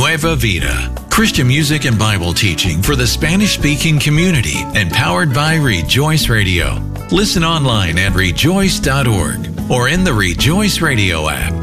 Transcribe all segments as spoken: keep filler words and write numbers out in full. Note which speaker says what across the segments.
Speaker 1: Nueva Vida, Christian music and Bible teaching for the Spanish-speaking community and powered by Rejoice Radio. Listen online at rejoice dot org or in the Rejoice Radio app.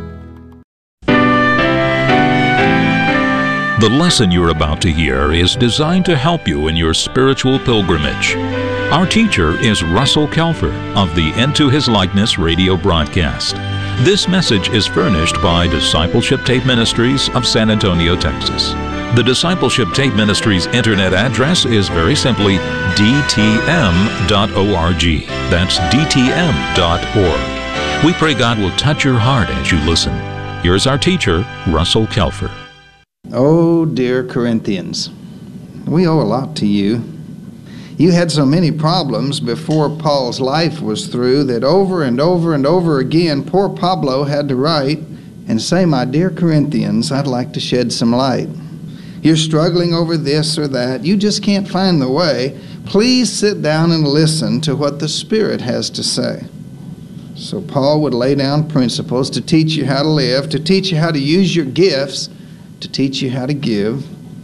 Speaker 2: The lesson you're about to hear is designed to help you in your spiritual pilgrimage. Our teacher is Russell Kelfer of the Into His Likeness radio broadcast. This message is furnished by Discipleship Tape Ministries of San Antonio, Texas. The Discipleship Tape Ministries internet address is very simply d t m dot org. That's d t m dot org. We pray God will touch your heart as you listen. Here's our teacher, Russell Kelfer.
Speaker 3: Oh, dear Corinthians, we owe a lot to you. You had so many problems before Paul's life was through that over and over and over again, poor Pablo had to write and say, my dear Corinthians, I'd like to shed some light. You're struggling over this or that. You just can't find the way. Please sit down and listen to what the Spirit has to say. So Paul would lay down principles to teach you how to live, to teach you how to use your gifts, to teach you how to give.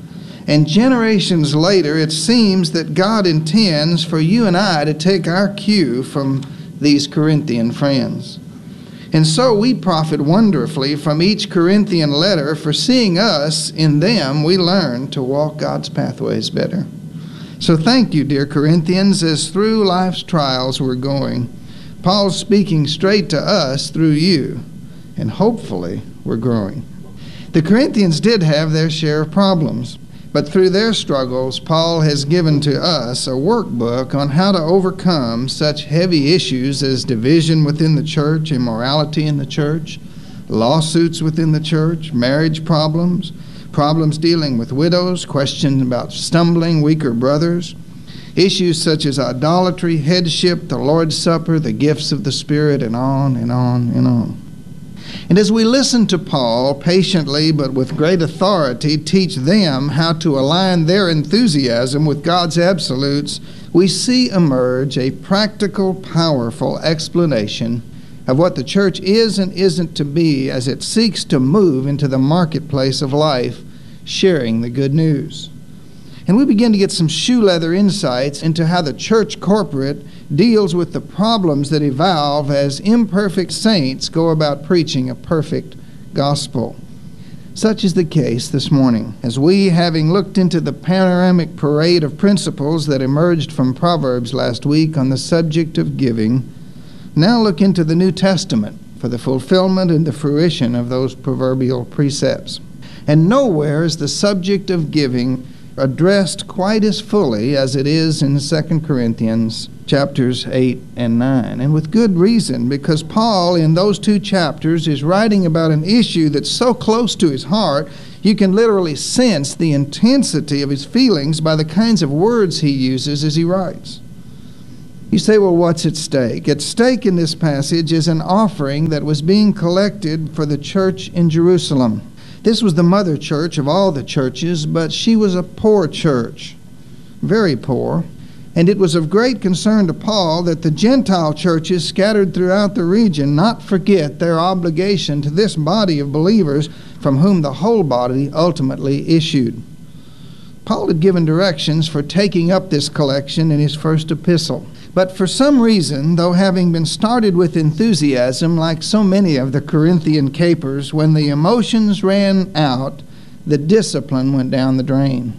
Speaker 3: And generations later, it seems that God intends for you and I to take our cue from these Corinthian friends. And so we profit wonderfully from each Corinthian letter, for seeing us in them, we learn to walk God's pathways better. So thank you, dear Corinthians, as through life's trials we're going, Paul's speaking straight to us through you, and hopefully we're growing. The Corinthians did have their share of problems, but through their struggles, Paul has given to us a workbook on how to overcome such heavy issues as division within the church, immorality in the church, lawsuits within the church, marriage problems, problems dealing with widows, questions about stumbling weaker brothers, issues such as idolatry, headship, the Lord's Supper, the gifts of the Spirit, and on and on and on. And as we listen to Paul patiently but with great authority teach them how to align their enthusiasm with God's absolutes, we see emerge a practical, powerful explanation of what the church is and isn't to be as it seeks to move into the marketplace of life, sharing the good news. And we begin to get some shoe leather insights into how the church corporate deals with the problems that evolve as imperfect saints go about preaching a perfect gospel. Such is the case this morning, as we, having looked into the panoramic parade of principles that emerged from Proverbs last week on the subject of giving, now look into the New Testament for the fulfillment and the fruition of those proverbial precepts. And nowhere is the subject of giving addressed quite as fully as it is in Second Corinthians chapters eight and nine. And with good reason, because Paul in those two chapters is writing about an issue that's so close to his heart, you can literally sense the intensity of his feelings by the kinds of words he uses as he writes. You say, well, what's at stake? At stake in this passage is an offering that was being collected for the church in Jerusalem. This was the mother church of all the churches, but she was a poor church, very poor. And it was of great concern to Paul that the Gentile churches scattered throughout the region not forget their obligation to this body of believers from whom the whole body ultimately issued. Paul had given directions for taking up this collection in his first epistle. But for some reason, though having been started with enthusiasm, like so many of the Corinthian capers, when the emotions ran out, the discipline went down the drain.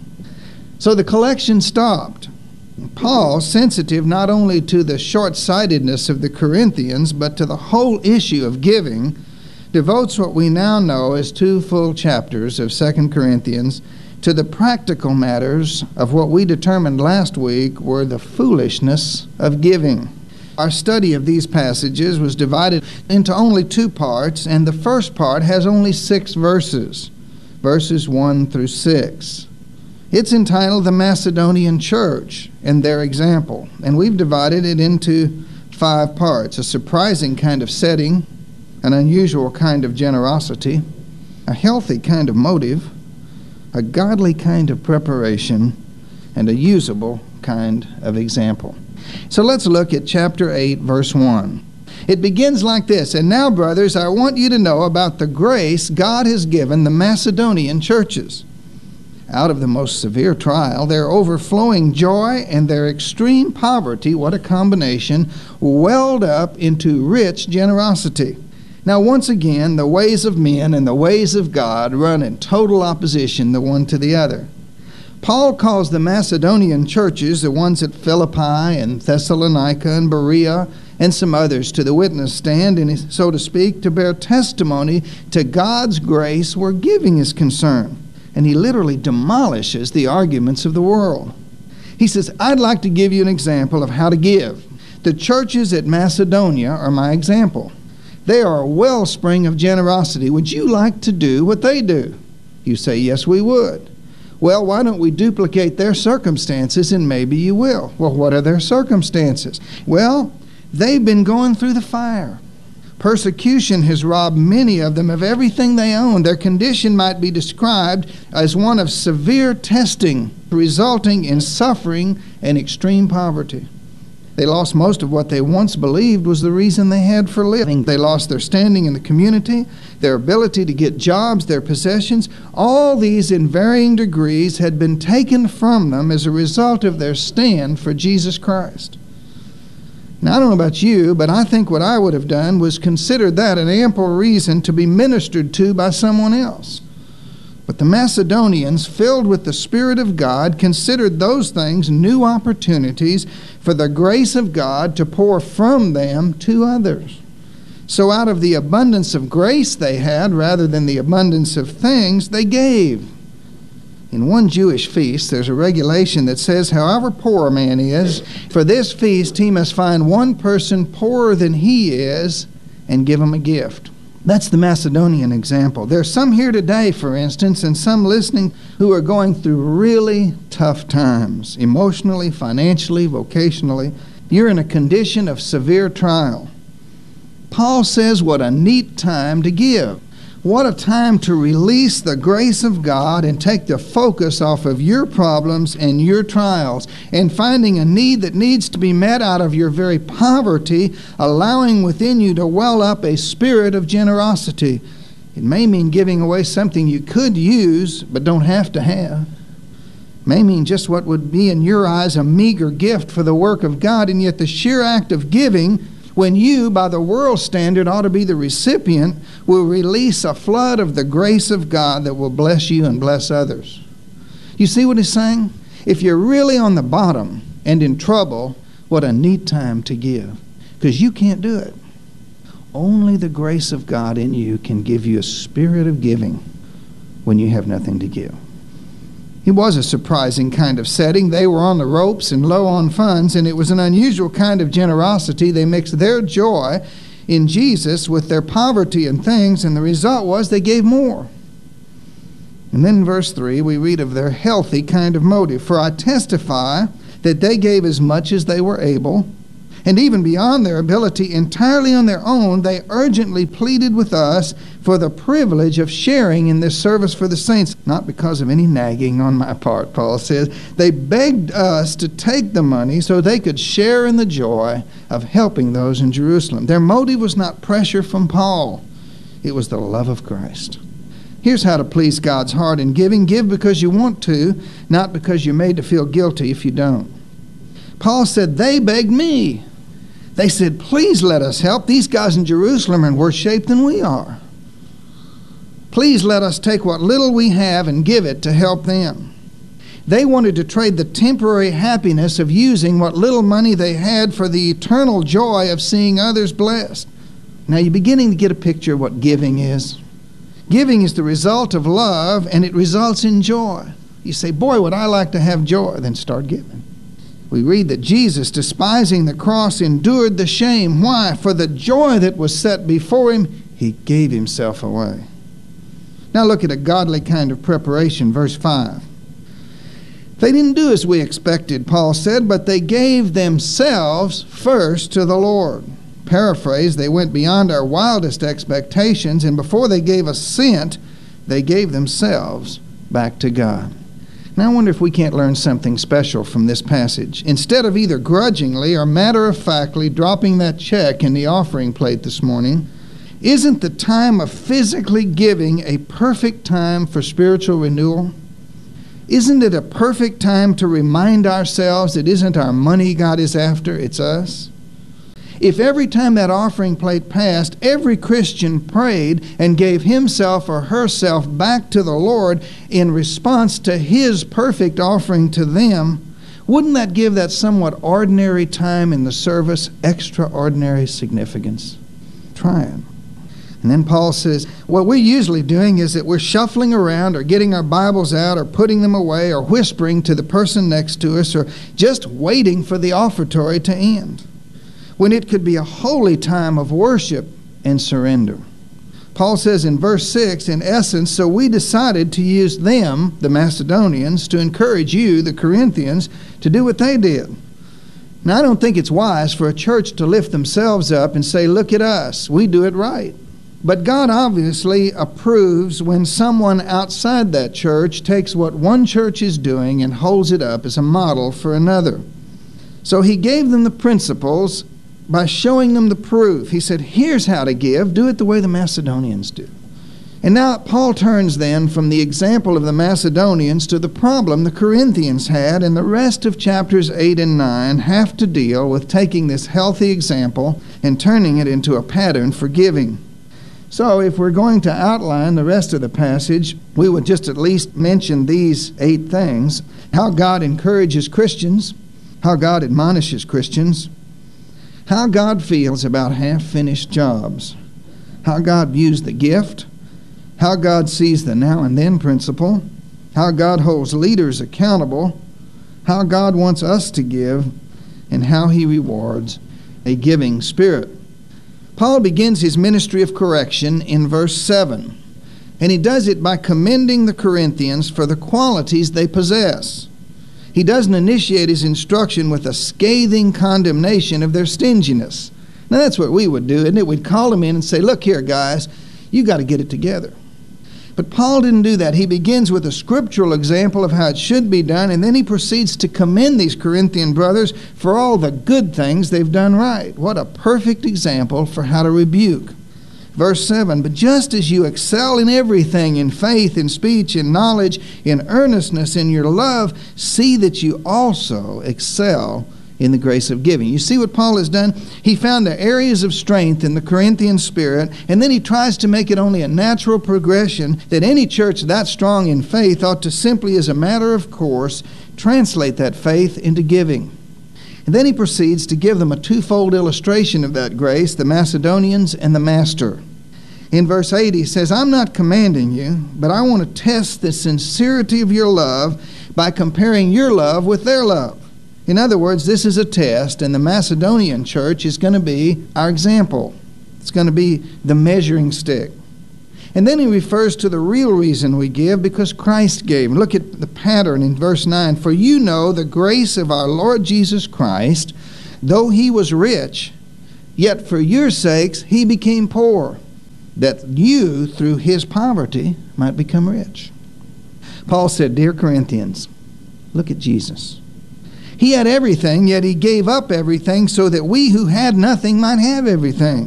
Speaker 3: So the collection stopped. Paul, sensitive not only to the short-sightedness of the Corinthians, but to the whole issue of giving, devotes what we now know as two full chapters of Second Corinthians to the practical matters of what we determined last week were the foolishness of giving. Our study of these passages was divided into only two parts, and the first part has only six verses, verses one through six. It's entitled The Macedonian Church and Their Example, and we've divided it into five parts: a surprising kind of setting, an unusual kind of generosity, a healthy kind of motive, a godly kind of preparation, and a usable kind of example. So let's look at chapter eight, verse one. It begins like this: "And now, brothers, I want you to know about the grace God has given the Macedonian churches. Out of the most severe trial, their overflowing joy and their extreme poverty," what a combination, "welled up into rich generosity." Now, once again, the ways of men and the ways of God run in total opposition the one to the other. Paul calls the Macedonian churches, the ones at Philippi and Thessalonica and Berea and some others, to the witness stand, and so to speak, to bear testimony to God's grace where giving is concerned. And he literally demolishes the arguments of the world. He says, "I'd like to give you an example of how to give. The churches at Macedonia are my example. They are a wellspring of generosity. Would you like to do what they do?" You say, "Yes, we would." "Well, why don't we duplicate their circumstances and maybe you will." Well, what are their circumstances? Well, they've been going through the fire. Persecution has robbed many of them of everything they own. Their condition might be described as one of severe testing, resulting in suffering and extreme poverty. They lost most of what they once believed was the reason they had for living. They lost their standing in the community, their ability to get jobs, their possessions. All these in varying degrees had been taken from them as a result of their stand for Jesus Christ. Now, I don't know about you, but I think what I would have done was consider that an ample reason to be ministered to by someone else. But the Macedonians, filled with the Spirit of God, considered those things new opportunities for the grace of God to pour from them to others. So out of the abundance of grace they had, rather than the abundance of things, they gave. In one Jewish feast, there's a regulation that says, however poor a man is, for this feast he must find one person poorer than he is and give him a gift. That's the Macedonian example. There's some here today, for instance, and some listening who are going through really tough times, emotionally, financially, vocationally. You're in a condition of severe trial. Paul says, what a neat time to give. What a time to release the grace of God and take the focus off of your problems and your trials and finding a need that needs to be met out of your very poverty, allowing within you to well up a spirit of generosity. It may mean giving away something you could use but don't have to have. It may mean just what would be in your eyes a meager gift for the work of God, and yet the sheer act of giving, when you, by the world standard, ought to be the recipient, will release a flood of the grace of God that will bless you and bless others. You see what he's saying? If you're really on the bottom and in trouble, what a neat time to give. Because you can't do it. Only the grace of God in you can give you a spirit of giving when you have nothing to give. It was a surprising kind of setting. They were on the ropes and low on funds, and it was an unusual kind of generosity. They mixed their joy in Jesus with their poverty and things, and the result was they gave more. And then in verse three, we read of their healthy kind of motive. For I testify that they gave as much as they were able, and even beyond their ability, entirely on their own, they urgently pleaded with us for the privilege of sharing in this service for the saints. Not because of any nagging on my part, Paul says. They begged us to take the money so they could share in the joy of helping those in Jerusalem. Their motive was not pressure from Paul. It was the love of Christ. Here's how to please God's heart in giving. Give because you want to, not because you're made to feel guilty if you don't. Paul said, they begged me. They said, please let us help. These guys in Jerusalem are in worse shape than we are. Please let us take what little we have and give it to help them. They wanted to trade the temporary happiness of using what little money they had for the eternal joy of seeing others blessed. Now you're beginning to get a picture of what giving is. Giving is the result of love, and it results in joy. You say, boy, would I like to have joy. Then start giving. We read that Jesus, despising the cross, endured the shame. Why? For the joy that was set before him, he gave himself away. Now look at a godly kind of preparation, verse five. They didn't do as we expected, Paul said, but they gave themselves first to the Lord. Paraphrase, they went beyond our wildest expectations, and before they gave a cent, they gave themselves back to God. Now I wonder if we can't learn something special from this passage. Instead of either grudgingly or matter-of-factly dropping that check in the offering plate this morning, isn't the time of physically giving a perfect time for spiritual renewal? Isn't it a perfect time to remind ourselves it isn't our money God is after, it's us? If every time that offering plate passed, every Christian prayed and gave himself or herself back to the Lord in response to His perfect offering to them, wouldn't that give that somewhat ordinary time in the service extraordinary significance? Try it. And then Paul says, what we're usually doing is that we're shuffling around or getting our Bibles out or putting them away or whispering to the person next to us or just waiting for the offertory to end, when it could be a holy time of worship and surrender. Paul says in verse six, in essence, so we decided to use them, the Macedonians, to encourage you, the Corinthians, to do what they did. Now, I don't think it's wise for a church to lift themselves up and say, look at us, we do it right. But God obviously approves when someone outside that church takes what one church is doing and holds it up as a model for another. So He gave them the principles by showing them the proof. He said, here's how to give. Do it the way the Macedonians do. And now Paul turns then from the example of the Macedonians to the problem the Corinthians had, and the rest of chapters eight and nine have to deal with taking this healthy example and turning it into a pattern for giving. So if we're going to outline the rest of the passage, we would just at least mention these eight things: how God encourages Christians, how God admonishes Christians, how God feels about half-finished jobs, how God views the gift, how God sees the now and then principle, how God holds leaders accountable, how God wants us to give, and how He rewards a giving spirit. Paul begins his ministry of correction in verse seven, and he does it by commending the Corinthians for the qualities they possess. He doesn't initiate his instruction with a scathing condemnation of their stinginess. Now that's what we would do, isn't it? We'd call them in and say, look here, guys, you got to get it together. But Paul didn't do that. He begins with a scriptural example of how it should be done, and then he proceeds to commend these Corinthian brothers for all the good things they've done right. What a perfect example for how to rebuke. Verse seven, but just as you excel in everything, in faith, in speech, in knowledge, in earnestness, in your love, see that you also excel in the grace of giving. You see what Paul has done? He found the areas of strength in the Corinthian spirit, and then he tries to make it only a natural progression that any church that strong in faith ought to simply, as a matter of course, translate that faith into giving. And then he proceeds to give them a twofold illustration of that grace, the Macedonians and the master. In verse eight he says, I'm not commanding you, but I want to test the sincerity of your love by comparing your love with their love. In other words, this is a test, and the Macedonian church is going to be our example. It's going to be the measuring stick. And then he refers to the real reason we give, because Christ gave. Look at the pattern in verse nine. For you know the grace of our Lord Jesus Christ, though He was rich, yet for your sakes He became poor, that you, through His poverty, might become rich. Paul said, dear Corinthians, look at Jesus. He had everything, yet He gave up everything so that we who had nothing might have everything.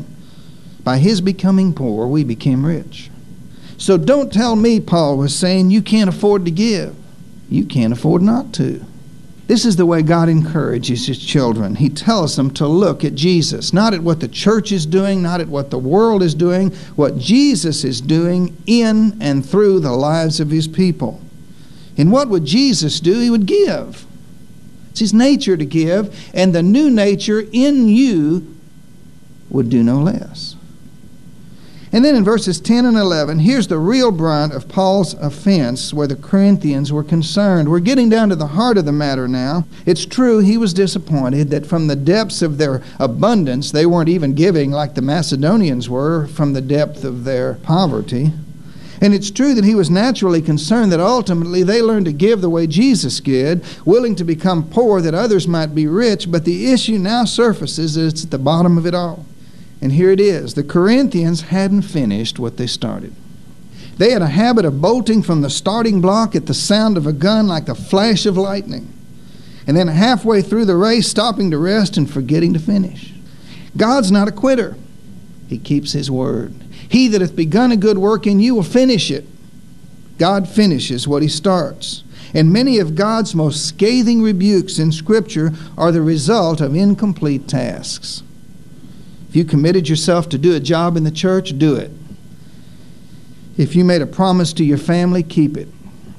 Speaker 3: By His becoming poor, we became rich. So don't tell me, Paul was saying, you can't afford to give. You can't afford not to. This is the way God encourages His children. He tells them to look at Jesus, not at what the church is doing, not at what the world is doing, what Jesus is doing in and through the lives of His people. And what would Jesus do? He would give. It's His nature to give, and the new nature in you would do no less. And then in verses ten and eleven, here's the real brunt of Paul's offense where the Corinthians were concerned. We're getting down to the heart of the matter now. It's true he was disappointed that from the depths of their abundance, they weren't even giving like the Macedonians were from the depth of their poverty. And it's true that he was naturally concerned that ultimately they learned to give the way Jesus did, willing to become poor that others might be rich. But the issue now surfaces that it's at the bottom of it all. And here it is. The Corinthians hadn't finished what they started. They had a habit of bolting from the starting block at the sound of a gun like the flash of lightning, and then halfway through the race stopping to rest and forgetting to finish. God's not a quitter. He keeps His word. He that hath begun a good work in you will finish it. God finishes what He starts. And many of God's most scathing rebukes in Scripture are the result of incomplete tasks. If you committed yourself to do a job in the church, do it. If you made a promise to your family, keep it.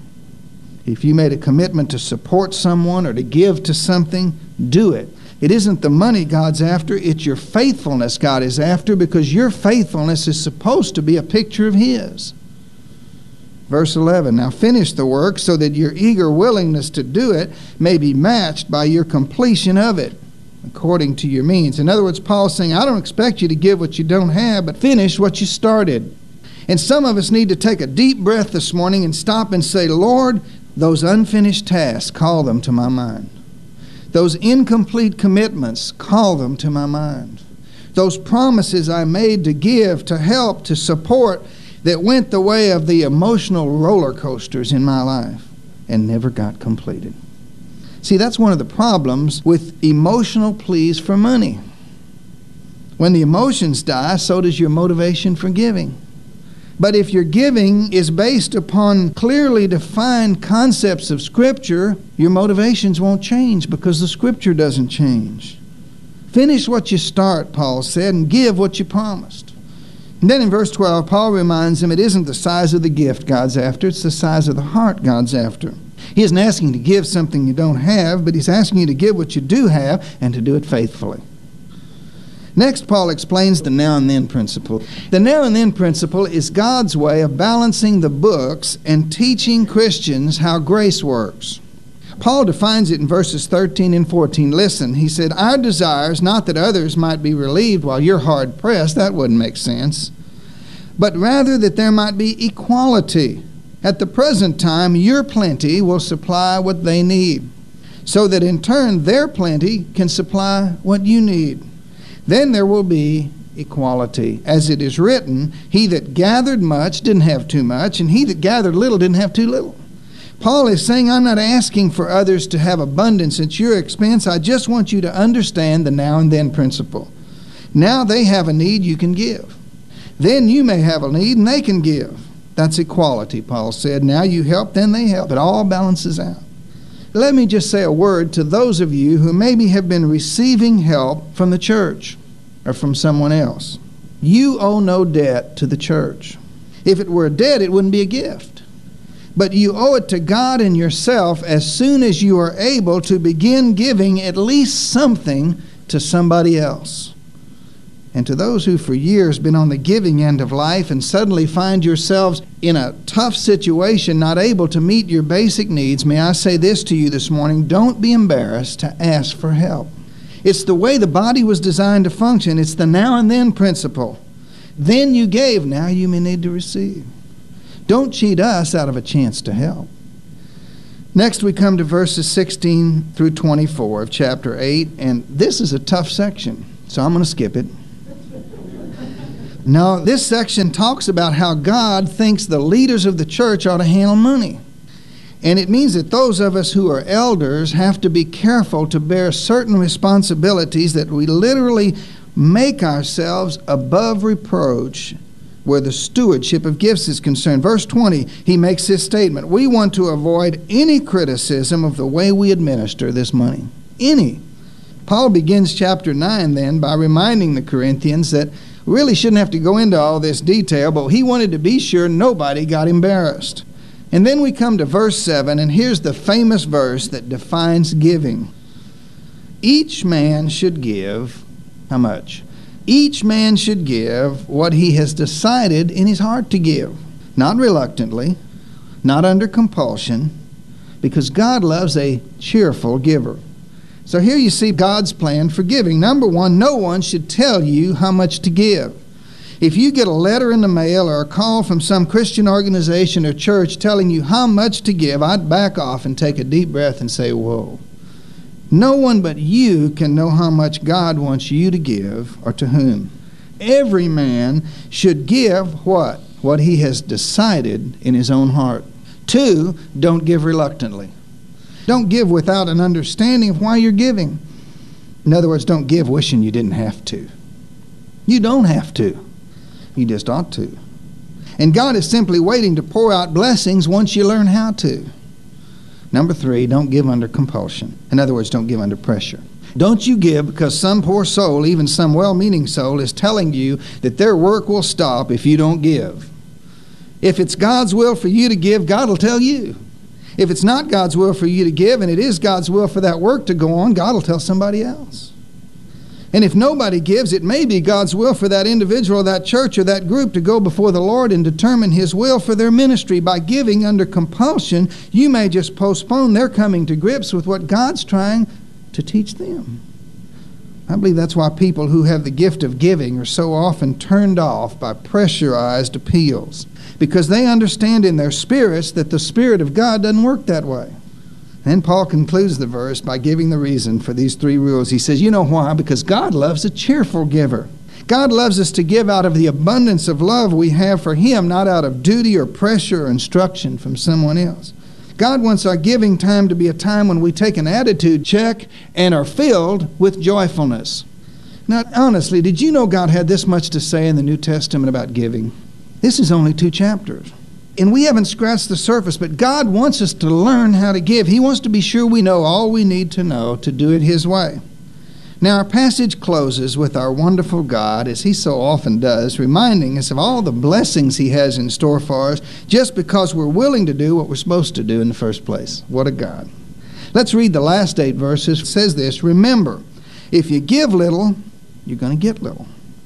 Speaker 3: If you made a commitment to support someone or to give to something, do it. It isn't the money God's after, it's your faithfulness God is after, because your faithfulness is supposed to be a picture of His. Verse eleven, now finish the work so that your eager willingness to do it may be matched by your completion of it, according to your means. In other words, Paul's saying, I don't expect you to give what you don't have, but finish what you started. And some of us need to take a deep breath this morning and stop and say, Lord, those unfinished tasks, call them to my mind. Those incomplete commitments, call them to my mind. Those promises I made to give, to help, to support, that went the way of the emotional roller coasters in my life and never got completed. See, that's one of the problems with emotional pleas for money. When the emotions die, so does your motivation for giving. But if your giving is based upon clearly defined concepts of Scripture, your motivations won't change because the Scripture doesn't change. Finish what you start, Paul said, and give what you promised. And then in verse twelve, Paul reminds him it isn't the size of the gift God's after, it's the size of the heart God's after. He isn't asking you to give something you don't have, but He's asking you to give what you do have and to do it faithfully. Next, Paul explains the now and then principle. The now and then principle is God's way of balancing the books and teaching Christians how grace works. Paul defines it in verses thirteen and fourteen. Listen, he said, our desire is not that others might be relieved while you're hard pressed. That wouldn't make sense. But rather that there might be equality. At the present time, your plenty will supply what they need, so that in turn their plenty can supply what you need. Then there will be equality. As it is written, he that gathered much didn't have too much, and he that gathered little didn't have too little. Paul is saying, I'm not asking for others to have abundance at your expense. I just want you to understand the now and then principle. Now they have a need, you can give. Then you may have a need, and they can give. That's equality, Paul said. Now you help, then they help. It all balances out. Let me just say a word to those of you who maybe have been receiving help from the church or from someone else. You owe no debt to the church. If it were a debt, it wouldn't be a gift. But you owe it to God and yourself as soon as you are able to begin giving at least something to somebody else. And to those who for years been on the giving end of life and suddenly find yourselves in a tough situation, not able to meet your basic needs, may I say this to you this morning, don't be embarrassed to ask for help. It's the way the body was designed to function. It's the now and then principle. Then you gave, now you may need to receive. Don't cheat us out of a chance to help. Next we come to verses sixteen through twenty-four of chapter eight, and this is a tough section, so I'm going to skip it. Now, this section talks about how God thinks the leaders of the church ought to handle money. And it means that those of us who are elders have to be careful to bear certain responsibilities that we literally make ourselves above reproach where the stewardship of gifts is concerned. Verse twenty, he makes this statement, we want to avoid any criticism of the way we administer this money. Any. Paul begins chapter nine then by reminding the Corinthians that really shouldn't have to go into all this detail, but he wanted to be sure nobody got embarrassed. And then we come to verse seven, and here's the famous verse that defines giving. Each man should give, how much? Each man should give what he has decided in his heart to give, not reluctantly, not under compulsion, because God loves a cheerful giver. So here you see God's plan for giving. Number one, no one should tell you how much to give. If you get a letter in the mail or a call from some Christian organization or church telling you how much to give, I'd back off and take a deep breath and say, whoa. No one but you can know how much God wants you to give or to whom. Every man should give what? what he has decided in his own heart. Two, don't give reluctantly. Don't give without an understanding of why you're giving. In other words, don't give wishing you didn't have to. You don't have to. You just ought to. And God is simply waiting to pour out blessings once you learn how to. Number three, don't give under compulsion. In other words, don't give under pressure. Don't you give because some poor soul, even some well-meaning soul, is telling you that their work will stop if you don't give. If it's God's will for you to give, God will tell you. If it's not God's will for you to give, and it is God's will for that work to go on, God will tell somebody else. And if nobody gives, it may be God's will for that individual, that church, or that group to go before the Lord and determine His will for their ministry. By giving under compulsion, you may just postpone their coming to grips with what God's trying to teach them. I believe that's why people who have the gift of giving are so often turned off by pressurized appeals, because they understand in their spirits that the Spirit of God doesn't work that way. And Paul concludes the verse by giving the reason for these three rules. He says, you know why? Because God loves a cheerful giver. God loves us to give out of the abundance of love we have for Him, not out of duty or pressure or instruction from someone else. God wants our giving time to be a time when we take an attitude check and are filled with joyfulness. Now, honestly, did you know God had this much to say in the New Testament about giving? This is only two chapters. And we haven't scratched the surface, but God wants us to learn how to give. He wants to be sure we know all we need to know to do it His way. Now, our passage closes with our wonderful God, as He so often does, reminding us of all the blessings He has in store for us just because we're willing to do what we're supposed to do in the first place. What a God. Let's read the last eight verses. It says this, remember, if you give little, you're going to get little.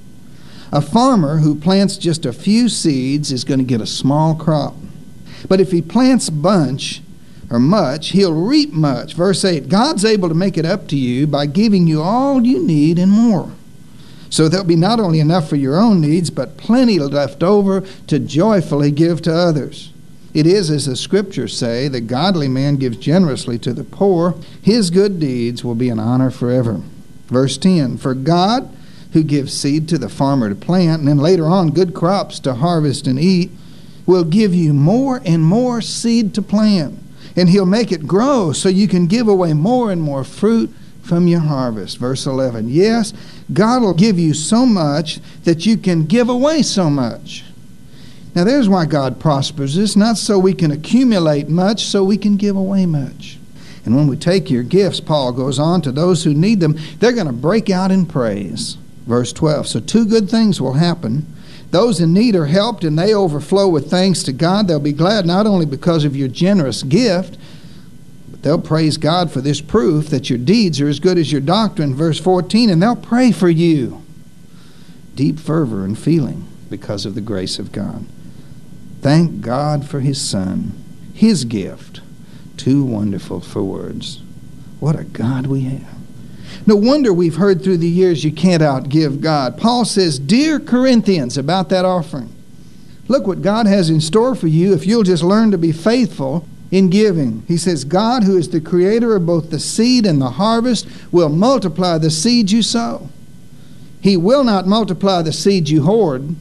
Speaker 3: A farmer who plants just a few seeds is going to get a small crop. But if he plants a bunch or much, he'll reap much. Verse eight, God's able to make it up to you by giving you all you need and more. So there'll be not only enough for your own needs, but plenty left over to joyfully give to others. It is, as the Scriptures say, the godly man gives generously to the poor. His good deeds will be an honor forever. Verse ten, for God, who gives seed to the farmer to plant, and then later on good crops to harvest and eat, will give you more and more seed to plant. And He'll make it grow so you can give away more and more fruit from your harvest. Verse eleven, yes, God will give you so much that you can give away so much. Now there's why God prospers us, not so we can accumulate much, so we can give away much. And when we take your gifts, Paul goes on, to those who need them, they're going to break out in praise. Verse twelve, so two good things will happen. Those in need are helped, and they overflow with thanks to God. They'll be glad not only because of your generous gift, but they'll praise God for this proof that your deeds are as good as your doctrine. Verse fourteen, and they'll pray for you. Deep fervor and feeling because of the grace of God. Thank God for His Son, His gift. Too wonderful for words. What a God we have. No wonder we've heard through the years you can't outgive God. Paul says, dear Corinthians, about that offering. Look what God has in store for you if you'll just learn to be faithful in giving. He says, God, who is the creator of both the seed and the harvest, will multiply the seed you sow. He will not multiply the seed you hoard.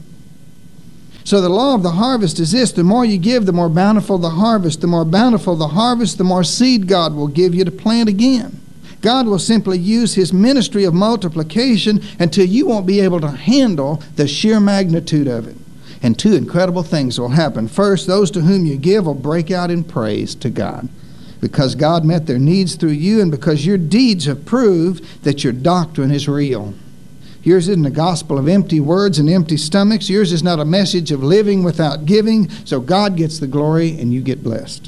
Speaker 3: So the law of the harvest is this: the more you give, the more bountiful the harvest. The more bountiful the harvest, the more seed God will give you to plant again. God will simply use His ministry of multiplication until you won't be able to handle the sheer magnitude of it. And two incredible things will happen. First, those to whom you give will break out in praise to God, because God met their needs through you and because your deeds have proved that your doctrine is real. Yours isn't a gospel of empty words and empty stomachs. Yours is not a message of living without giving. So God gets the glory and you get blessed.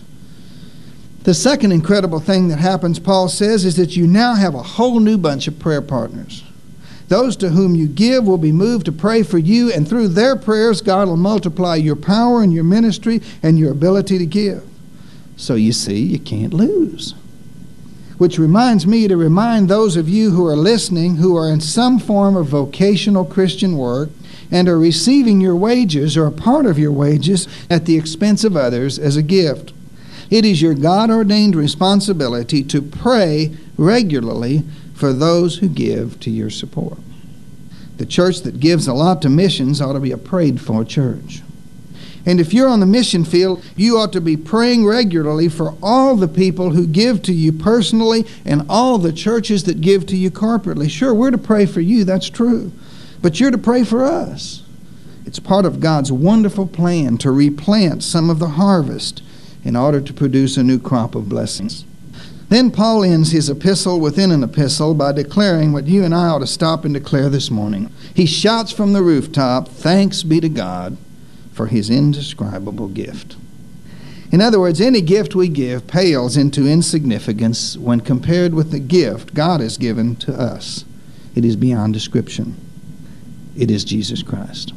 Speaker 3: The second incredible thing that happens, Paul says, is that you now have a whole new bunch of prayer partners. Those to whom you give will be moved to pray for you, and through their prayers, God will multiply your power and your ministry and your ability to give. So you see, you can't lose. Which reminds me to remind those of you who are listening, who are in some form of vocational Christian work and are receiving your wages or a part of your wages at the expense of others as a gift. It is your God-ordained responsibility to pray regularly for those who give to your support. The church that gives a lot to missions ought to be a prayed-for church. And if you're on the mission field, you ought to be praying regularly for all the people who give to you personally and all the churches that give to you corporately. Sure, we're to pray for you, that's true. But you're to pray for us. It's part of God's wonderful plan to replant some of the harvest in order to produce a new crop of blessings. Then Paul ends his epistle within an epistle by declaring what you and I ought to stop and declare this morning. He shouts from the rooftop, "Thanks be to God for his indescribable gift." In other words, any gift we give pales into insignificance when compared with the gift God has given to us. It is beyond description. It is Jesus Christ.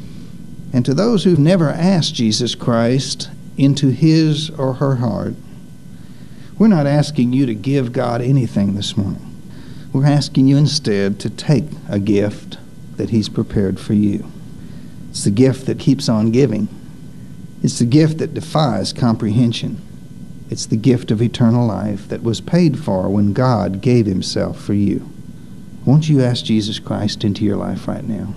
Speaker 3: And to those who've never asked Jesus Christ into his or her heart, we're not asking you to give God anything this morning. We're asking you instead to take a gift that he's prepared for you. It's the gift that keeps on giving. It's the gift that defies comprehension. It's the gift of eternal life that was paid for when God gave himself for you. Won't you ask Jesus Christ into your life right now?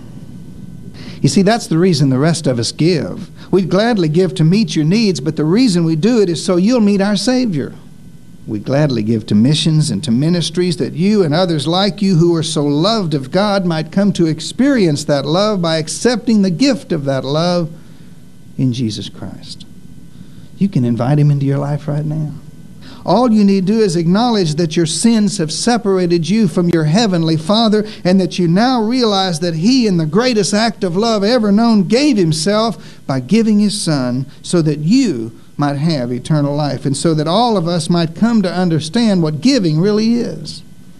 Speaker 3: You see, that's the reason the rest of us give. We'd gladly give to meet your needs, but the reason we do it is so you'll meet our Savior. We gladly give to missions and to ministries that you and others like you who are so loved of God might come to experience that love by accepting the gift of that love in Jesus Christ. You can invite him into your life right now. All you need to do is acknowledge that your sins have separated you from your heavenly Father and that you now realize that he, in the greatest act of love ever known, gave himself by giving his Son so that you might have eternal life, and so that all of us might come to understand what giving really is.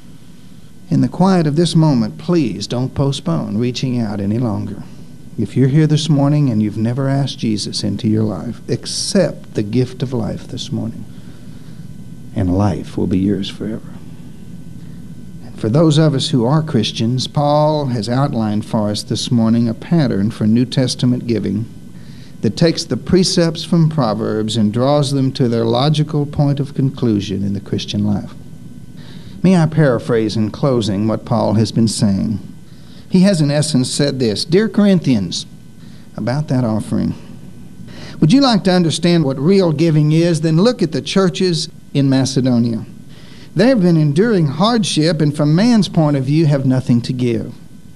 Speaker 3: In the quiet of this moment, please don't postpone reaching out any longer. If you're here this morning and you've never asked Jesus into your life, accept the gift of life this morning, and life will be yours forever. And for those of us who are Christians, Paul has outlined for us this morning a pattern for New Testament giving that takes the precepts from Proverbs and draws them to their logical point of conclusion in the Christian life. May I paraphrase in closing what Paul has been saying? He has in essence said this: Dear Corinthians, about that offering, would you like to understand what real giving is? Then look at the churches in Macedonia. They have been enduring hardship and from man's point of view have nothing to give.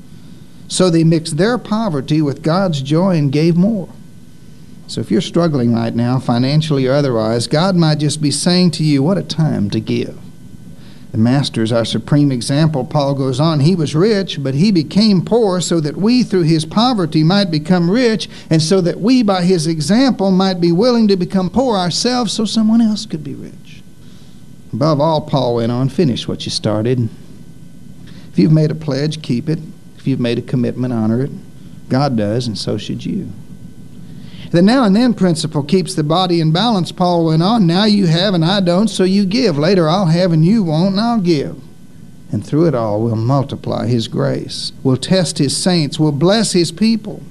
Speaker 3: So they mixed their poverty with God's joy and gave more. So if you're struggling right now, financially or otherwise, God might just be saying to you, what a time to give. The Master is our supreme example. Paul goes on, he was rich, but he became poor so that we through his poverty might become rich, and so that we by his example might be willing to become poor ourselves so someone else could be rich. Above all, Paul went on, finish what you started. If you've made a pledge, keep it. If you've made a commitment, honor it. God does, and so should you. The now and then principle keeps the body in balance, Paul went on. Now you have and I don't, so you give. Later I'll have and you won't, and I'll give. And through it all, we'll multiply his grace. We'll test his saints. We'll bless his people.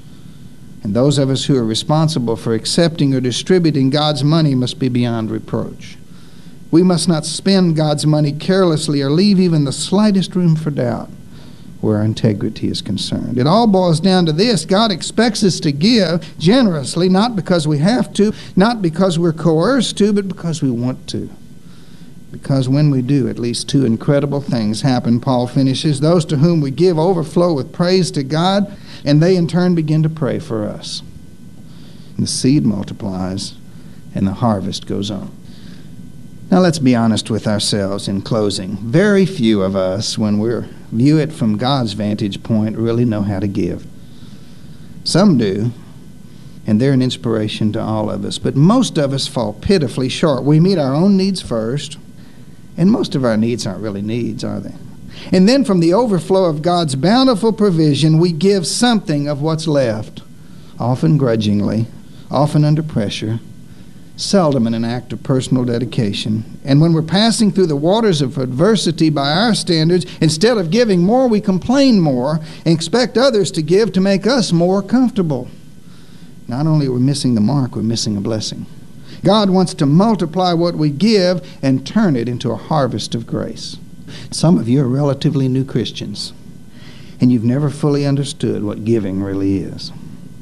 Speaker 3: And those of us who are responsible for accepting or distributing God's money must be beyond reproach. We must not spend God's money carelessly or leave even the slightest room for doubt where our integrity is concerned. It all boils down to this: God expects us to give generously, not because we have to, not because we're coerced to, but because we want to. Because when we do, at least two incredible things happen, Paul finishes. Those to whom we give overflow with praise to God, and they in turn begin to pray for us. And the seed multiplies, and the harvest goes on. Now let's be honest with ourselves in closing. Very few of us, when we view it from God's vantage point, really know how to give. Some do, and they're an inspiration to all of us. But most of us fall pitifully short. We meet our own needs first, and most of our needs aren't really needs, are they? And then from the overflow of God's bountiful provision, we give something of what's left, often grudgingly, often under pressure, seldom in an act of personal dedication. And when we're passing through the waters of adversity by our standards, instead of giving more, we complain more and expect others to give to make us more comfortable. Not only are we missing the mark, we're missing a blessing. God wants to multiply what we give and turn it into a harvest of grace. Some of you are relatively new Christians, and you've never fully understood what giving really is.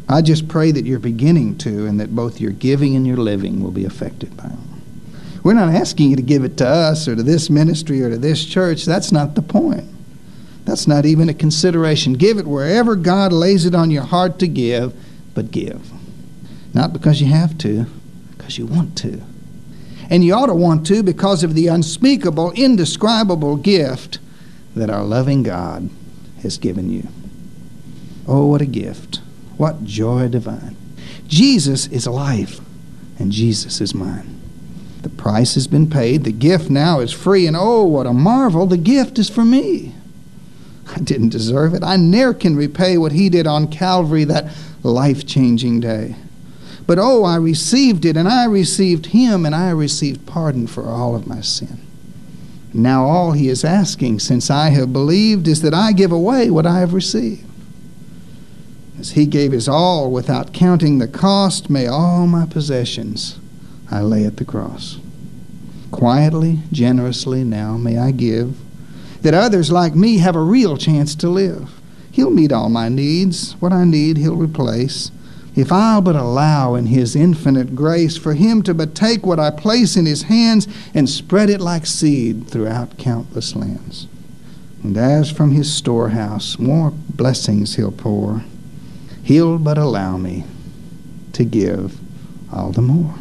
Speaker 3: I just pray that you're beginning to, and that both your giving and your living will be affected by it. We're not asking you to give it to us or to this ministry or to this church. That's not the point. That's not even a consideration. Give it wherever God lays it on your heart to give, but give. Not because you have to, because you want to. And you ought to want to because of the unspeakable, indescribable gift that our loving God has given you. Oh, what a gift. What joy divine. Jesus is life, and Jesus is mine. The price has been paid. The gift now is free, and oh, what a marvel. The gift is for me. I didn't deserve it. I ne'er can repay what he did on Calvary that life-changing day. But oh, I received it, and I received him, and I received pardon for all of my sin. Now all he is asking, since I have believed, is that I give away what I have received. As he gave his all without counting the cost, may all my possessions I lay at the cross. Quietly, generously now may I give, that others like me have a real chance to live. He'll meet all my needs. What I need, he'll replace. If I'll but allow in his infinite grace for him to but take what I place in his hands and spread it like seed throughout countless lands. And as from his storehouse more blessings he'll pour, he'll but allow me to give all the more.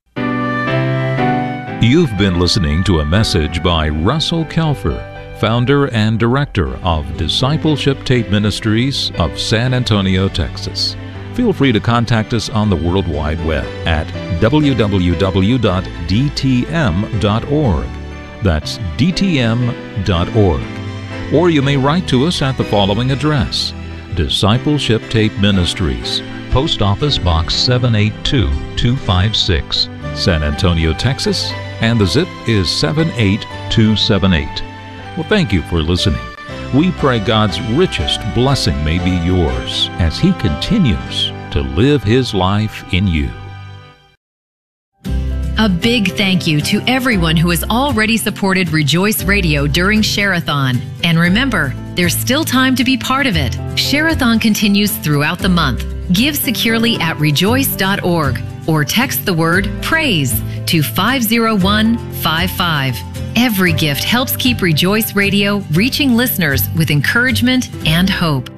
Speaker 2: You've been listening to a message by Russell Kelfer, founder and director of Discipleship Tape Ministries of San Antonio, Texas. Feel free to contact us on the World Wide Web at w w w dot d t m dot org. That's d t m dot org. Or you may write to us at the following address: Discipleship Tape Ministries, Post Office Box seven eight two two five six, San Antonio, Texas, and the zip is seven eight two seven eight. Well, thank you for listening. We pray God's richest blessing may be yours as he continues to live his life in you.
Speaker 4: A big thank you to everyone who has already supported Rejoice Radio during Share-a-thon. And remember, there's still time to be part of it. Share-a-thon continues throughout the month. Give securely at rejoice dot org or text the word PRAISE to five zero one five five. Every gift helps keep Rejoice Radio reaching listeners with encouragement and hope.